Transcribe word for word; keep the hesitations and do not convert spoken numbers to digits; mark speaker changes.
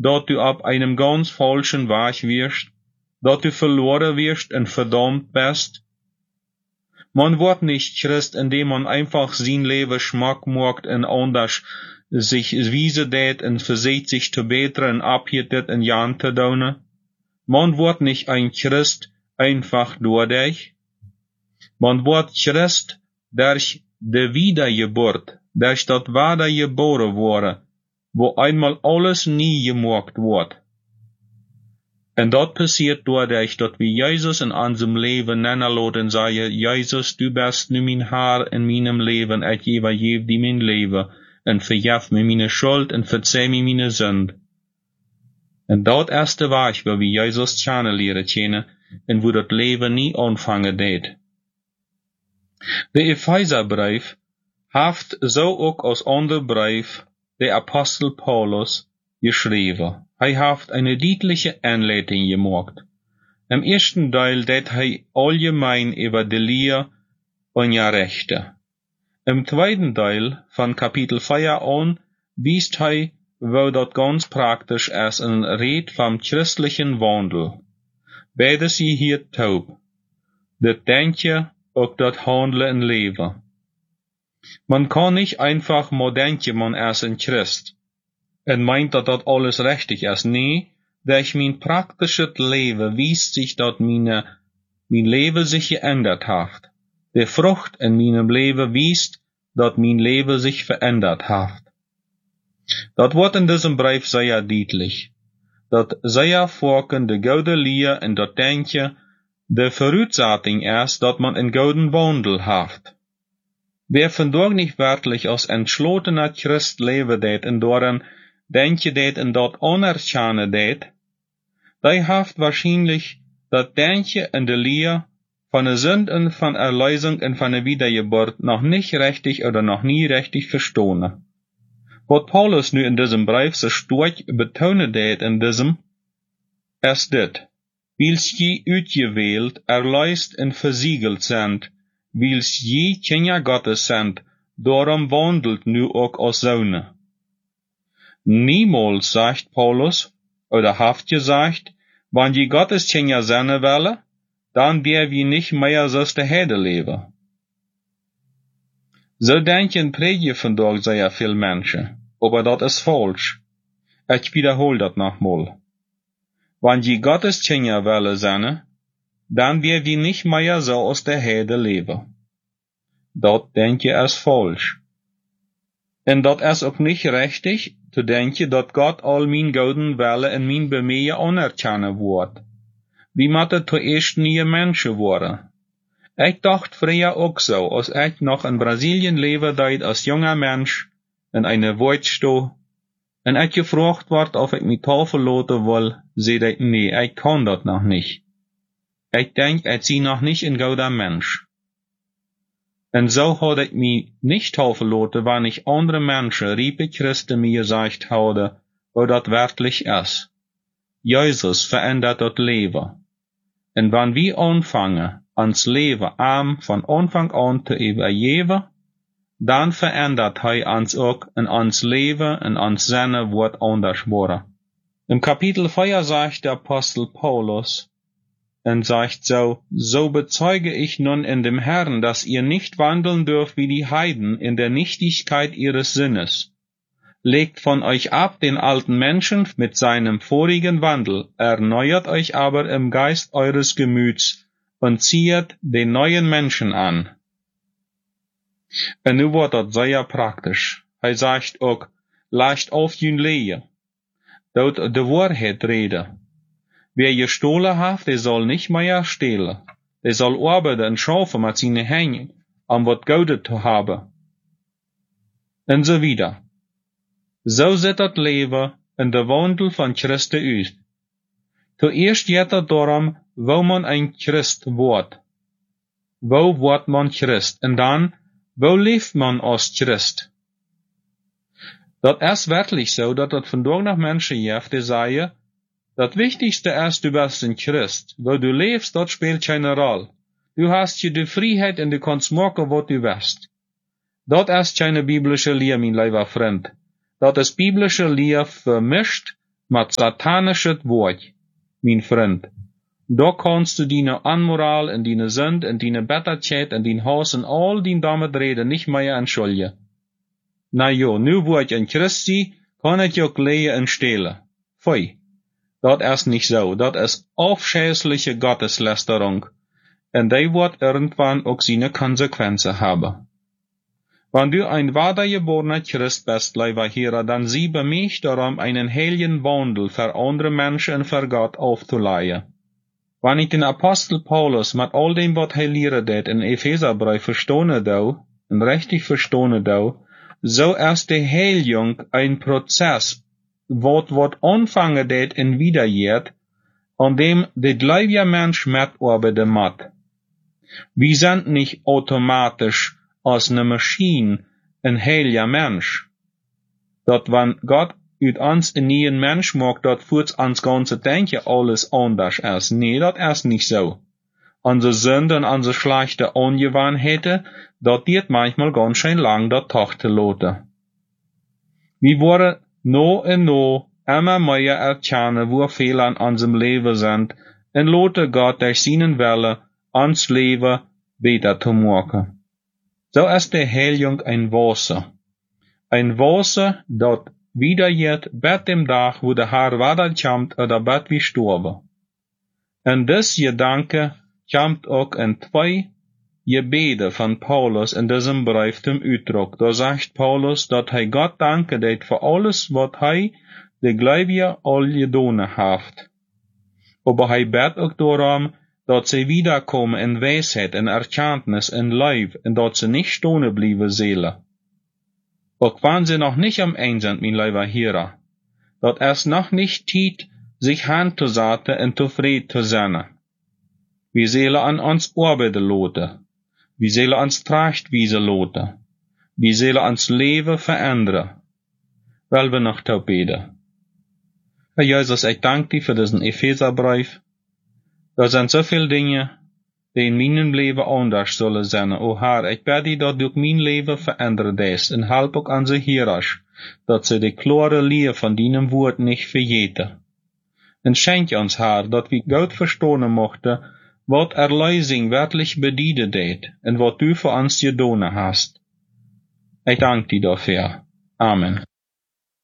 Speaker 1: dat du ab einem ganz falschen Weg wirst, dat du verloren wirst und verdammt bist. Man wird nicht Christ, indem man einfach sein Leben Schmack macht und anders sich wiese det und versucht sich zu bessern und abhittet und Jan zu tun. Man wird nicht ein Christ einfach dadurch. Man wird Christ durch die Wiedergeburt, durch das wahre geboren wurde, wo einmal alles nie gemacht wird. Und das passiert dadurch, dass wir Jesus in unserem Leben nennen lassen und sagen, Jesus, du bist nu mein Herr in meinem Leben, ich gebe dir mein Leben, und vergib mir meine Schuld und verzeih mir meine Sünde. Und das erste Weg, wo wir Jesus kennenlernen kennen, und wo das Leben nie anfangen det. Der Epheserbrief haft so auch als ander Brief der Apostel Paulus geschrieben. Er haft eine deutliche Anleitung gemacht. Im ersten Teil det er allgemein über die Lehre und ja Rechte. Im zweiten Teil von Kapitel vier an wies er, wo das ganz praktisch ist in Red vom christlichen Wandel. Beide sie hier taub. Das Denken und das Handeln im Leben. Man kann nicht einfach mal denken, man ist ein Christ. Und meint, dass das alles richtig ist. Nee, durch mein praktisches Leben wies sich, dass meine, mein Leben sich geändert hat. Die Frucht in meinem Leben wies, dass mein Leben sich verändert hat. Das wird in diesem Brief sehr deutlich. Das sehr vorken de gute Lehre und das Denken de Voraussetzung ist, dass man einen guten Wandel hat. Wer vandaag nicht wirklich als entschlossener Christ leben det und daran denke det und dort anerkennen det, der haft wahrscheinlich das Denken und die Lehre von der Sünde und von Erlösung und von der Wiedergeburt noch nicht richtig oder noch nie richtig verstanden. Was Paulus nu in diesem Brief so stark betonen det in diesem, ist dit, wils je uitgewählt, erlöst und versiegelt sind, wils je Kinder Gottes sind, darum wandelt nu auch als Söhne. Niemals, sagt Paulus, oder haft gesagt, wenn je Gottes Kinder sein wollen, dann der wir nicht mehr so der Herde leben. So denken predigen vandaag sehr viel Menschen, aber das ist falsch. Ich wiederhole das nochmal. Wenn je Gottes Kinder wollen sein, dann wir wir nicht mehr so aus der Herde leben. Das denke ich ist falsch. Und das ist auch nicht richtig, zu denken, dass Gott all mein guten Wille und mein Bemühen anerkennen wird. Wie müssen zuerst nie Menschen werden. Ich dachte früher auch so, als ich noch in Brasilien lebe, deit als junger Mensch in einer Waldstuhl, und ich gefragt ward, ob ich mich Tafel lassen will, sehe ich, nee, ich kann das noch nicht. Ich denk, ich sie noch nicht ein guter Mensch. Und so hatte ich mich nicht taufen lassen, wenn ich andere Menschen, riebe Christen, mir gesagt habe, wo das wirklich ist. Jesus verändert das Leben. Und wenn wir anfangen, ans Leben arm von Anfang an zu übergeben, dann verändert er uns auch in ans Leben und ans Sinne wird anders worden. Im Kapitel vier sagt der Apostel Paulus, und sagt so, so bezeuge ich nun in dem Herrn, dass ihr nicht wandeln dürft wie die Heiden in der Nichtigkeit ihres Sinnes. Legt von euch ab den alten Menschen mit seinem vorigen Wandel, erneuert euch aber im Geist eures Gemüts und zieht den neuen Menschen an. Und nun wird das sehr praktisch. Er sagt auch, lasst auf jün Lehe, dort de Wahrheit rede. Wer gestohlen hat, der soll nicht mehr stehlen. Der soll arbeiten und schaffen mit seinen Händen, um was Gutes zu haben. Und so wieder. So sieht das Leben in der Wandel von Christen aus. Zuerst geht es darum, wo man ein Christ wird. Wo wird man Christ? Und dann, wo lebt man als Christ? Das ist wirklich so, dass das von dort nach Menschen gibt, die sagen, das Wichtigste ist, du bist ein Christ. Wo du lebst, das spielt keine Rolle. Du hast hier die Freiheit und du kannst machen, was du willst. Das ist keine biblische Lehre, mein lieber Freund. Das ist biblische Lehre vermischt mit satanisches Wort, mein Freund. Da kannst du deine Anmoral und deine Sünd und deine Bitterkeit und dein Hass und all die damit reden nicht mehr entschuldigen. Na jo, nu wo ich ein Christi, kann ich auch lehen und stehlen. Pfui. Dat ist nicht so. Dat ist aufscheußliche Gotteslästerung. Und die wird irgendwann auch seine Konsequenzen haben. Wenn du ein wiedergeborener Christ bist, lieber Herr, dann sieh bei mich darum, einen heiligen Wandel für andere Menschen und für Gott aufzuleihen. Wenn ich den Apostel Paulus mit all dem, was er lehrt hat, in Epheserbrief verstanden da, und richtig verstanden da, so ist die Heiligung ein Prozess, wat wat anfangen det en wiedergeht, an dem der gläubige Mensch mitarbeiten muss. Wir sind nicht automatisch als eine Maschine ein heiliger Mensch. Dat wenn Gott uit uns einen neuen Mensch macht, dat führt ans ganze Denken alles anders ist. Nee, dat ist nicht so. Unsere Sünden, unsere schlechte Angewohnheiten, dat geht manchmal ganz schön lang, dat Tag zu lassen. Wir wollen no en no immer mehr erkennen, wo Fehler in unserem Leben sind, und lassen Gott durch seinen Wille uns Leben besser zu machen. So ist die Heiligung ein Wasser. Ein Wasser, das wiedergeht bei dem Tag, wo der Herr wiederkommt oder bei wir sterben. Und das Gedanke kommt auch in zwei Gebete von Paulus in diesem Brief zum Ausdruck. Da sagt Paulus, dass er Gott danke dat für alles, was er der Gläubige all getan hat. Aber er bet auch darum, dass sie wiederkommen in Weisheit, in Erkenntnis, in Leib, und dass sie nicht stehen bleiben sollen. Auch wenn sie noch nicht am Ende sind, mein lieber Hörer, dass es noch nicht Zeit, sich hinzusetzen und zufrieden zu sein. Wir sollen an uns arbeiten lassen. Wir sollen uns Trachtwiese lassen. Wir sollen uns Leben verändern. Weil wir noch da beten. Herr Jesus, ich danke dir für diesen Epheserbrief. Da sind so viele Dinge, die in meinem Leben anders sollen sein. O Herr, ich bitte dich, dass du mein Leben verändern lässt und help auch unsere Hörer, dass sie die klare Lehre von deinem Wort nicht vergeten. Und schenke uns, Herr, dass wir gut verstehen mochten, was Erlösung wirklich bedeutet und was du für uns getan hast. Ich danke dir dafür. Amen.